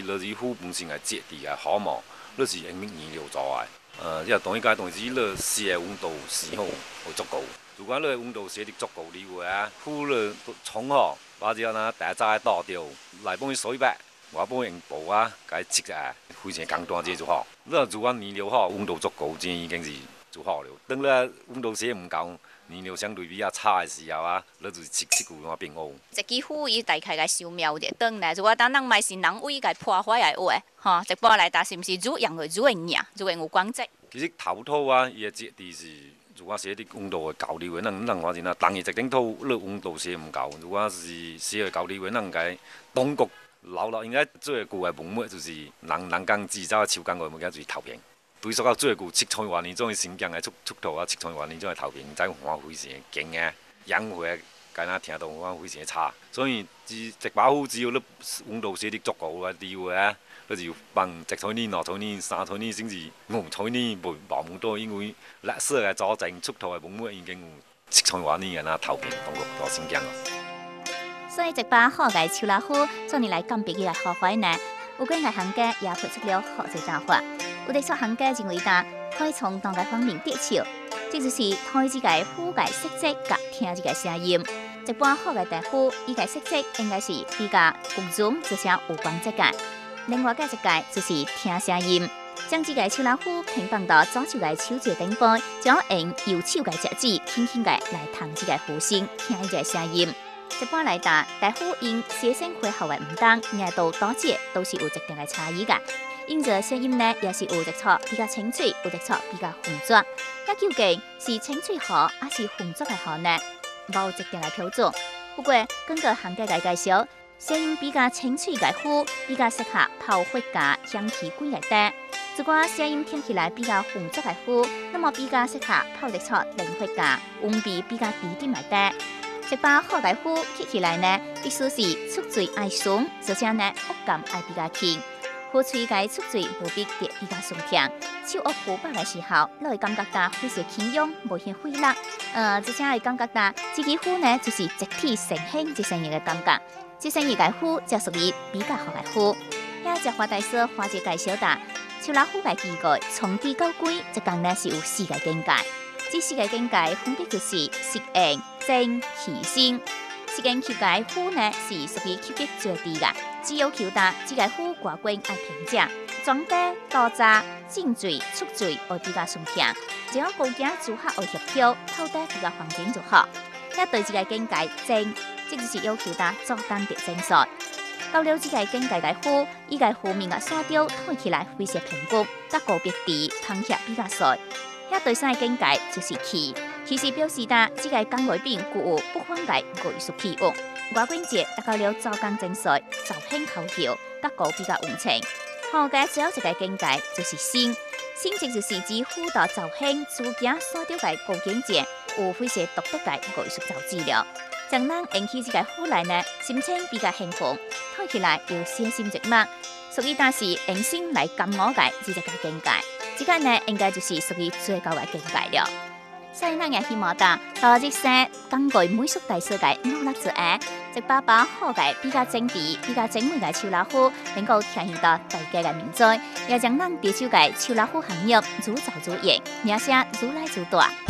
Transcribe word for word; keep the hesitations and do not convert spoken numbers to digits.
落去虎本身个质地个好毛，落是用泥料做个。呃，即同一家同时落湿个温度时候会足够。如果落温度湿得足够的话啊，虎落冲吼，把只那第一早个倒掉，来帮伊水白。我帮用布啊，甲伊切下，非常简单，这就好。那如果泥料好，温度足够，这已经是就好了。等咧温度些唔够，泥料相对比较差的时候啊，那就是切切骨啊变乌。 一支虎伊大概个寿命有长来，如果当咱卖是人为个破坏来话，吼，一般来打是毋是煮用个煮会硬，煮会有光泽。 其实头土啊，伊个质地是。如果是啲温度嘅夠了，咱咱看見啦，但係一頂土，那温度是唔夠。如果是是個夠了，咱應該當局留落應該最久嘅文物就是人人工製造嘅手工嘅物件就是頭片。對所有最久七千多年種嘅新疆嘅出出土啊，七千多年種嘅頭片，真看非常勁嘅，氧化敢若聽到看非常差。所以一一把虎只要你温度設得足夠嘅地位啊。那就放一千年、兩千年、三千年，甚至五千年，無無咁多，因為歷史嘅佐證出土嘅文物已經有七千多年嘅那頭片，當國到新疆咯。 所以一把好嘅秋老虎，做年來鑑別嘅好壞呢？有幾個行家也提出了好多辦法。有啲說行家認為呾可以從當個方面得手，即就是睇這個虎嘅色澤，甲聽這個聲音。一般好嘅大虎，伊個色澤應該是比較均勻，而且有光澤感。另外嘅一個就是聽聲音，將這個秋老虎平放到左手嘅手節頂部，將用右手嘅隻子輕輕嘅來彈這個虎聲，聽呢個聲音。一般來打，大虎因寫聲配合嘅唔同，硬度多節都是有一定嘅差異嘅。因着聲音呢，也是有一撮比較清脆，有一撮比較浑濁。那究竟是清脆好，還是渾濁嘅好呢？冇一定嘅標準。不過根據行家嘅介紹。聲音比較清脆嘅虎，比較適合跑回家香氣貴嚟的。如果聲音聽起來比較渾濁嘅虎，那麼比較適合跑得出靈活家，溫味比較低點嚟的。一把好嘅虎聽起來呢，必須是出嘴愛順，而且呢惡感愛比較輕。虎喙嘅出嘴無必得比較順暢，手握虎把嘅時候，你會感覺到非常輕鬆，無顯費力。呃，而且會感覺到這隻虎呢，就是集體成型一成嘅感覺。這生意嘅虎就屬於比較好嘅虎。遐只花大師花姐介紹呾，秋老虎嘅機構從低到貴，一共呢是有四個境界。這四個境界分別就是適應、正、氣、性。適應級嘅虎呢是屬於級別最低嘅，只要求呾這個虎外觀愛平整，裝備、刀扎、進嘴、出嘴會比較順暢，只要構件組合會協調，透得比較方便就好。遐對這個境界正。即就是要求呾做單特精髓。到了這個境界嘅虎，伊個虎面嘅沙雕睇起來非常平均，得個別地碰起比較細。遐第三個境界就是氣，氣是表示呾這個工藝品具有不凡嘅藝術氣質。外觀節達到了做工精髓，造型巧巧，得個比較溫情。好嘅最後一個境界就是性，性即就是指虎度造型、主件沙雕嘅構件節，有非常獨特嘅藝術造詣了。將咱引起這個虎來呢，心情比較興奮，睇起來又身心寂寞，所以但是用心來感悟嘅這個境界，這個呢應該就是屬於最高嘅境界了。所以咱也希望呾多啲些工藝美術大師嘅努力做下，一把把好嘅比較精緻、比較精美嘅秋老虎，能夠體現到大家嘅民族，也將咱地球嘅秋老虎行業愈做愈嚴，名聲愈來愈大。